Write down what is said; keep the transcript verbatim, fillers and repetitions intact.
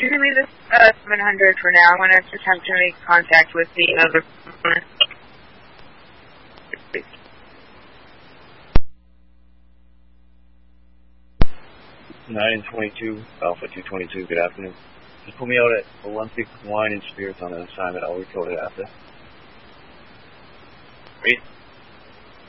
you can leave this uh, seven hundred for now. I'm going to attempt to make contact with the other owner. nine twenty-two, Alpha two twenty-two, good afternoon. Just pull me out at Olympic Wine and Spirits on an assignment. I'll recode it after. Read.